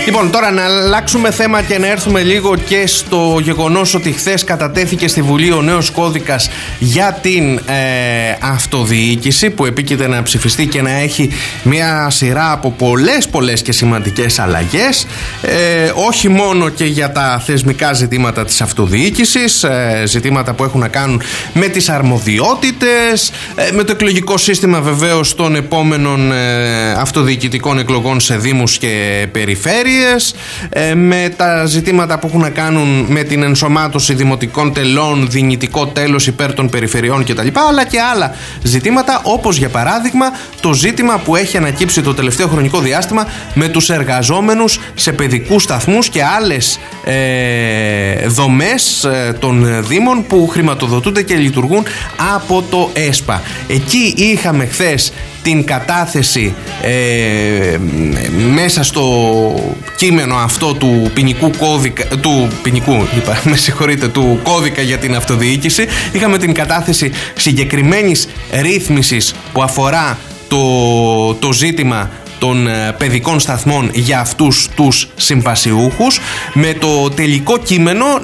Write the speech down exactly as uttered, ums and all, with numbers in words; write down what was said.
Λοιπόν, τώρα να αλλάξουμε θέμα και να έρθουμε λίγο και στο γεγονός ότι χθες κατατέθηκε στη Βουλή ο νέος κώδικας για την ε, αυτοδιοίκηση, που επίκειται να ψηφιστεί και να έχει μια σειρά από πολλές πολλές και σημαντικές αλλαγές, ε, όχι μόνο και για τα θεσμικά ζητήματα της αυτοδιοίκησης, ε, ζητήματα που έχουν να κάνουν με τις αρμοδιότητες, ε, με το εκλογικό σύστημα βεβαίως των επόμενων ε, αυτοδιοικητικών εκλογών σε δήμους και περιφέρειες, ε, με τα ζητήματα που έχουν να κάνουν με την ενσωμάτωση δημοτικών τελών, δυνητικό τέλος υπέρ των περιφερειών κτλ, αλλά και άλλα ζητήματα, όπως για παράδειγμα το ζήτημα που έχει ανακύψει το τελευταίο χρονικό διάστημα με τους εργαζόμενους σε παιδικούς σταθμούς και άλλες ε, δομές ε, των δήμων που χρηματοδοτούνται και λειτουργούν από το ΕΣΠΑ. Εκεί είχαμε χθες την κατάθεση ε, μέσα στο κείμενο αυτό του ποινικού κώδικα, του ποινικού, είπα, με συγχωρείτε, του κώδικα για την αυτοδιοίκηση. Είχαμε την κατάθεση συγκεκριμένης ρύθμισης που αφορά το, το ζήτημα των παιδικών σταθμών για αυτούς τους συμβασιούχους, με το τελικό κείμενο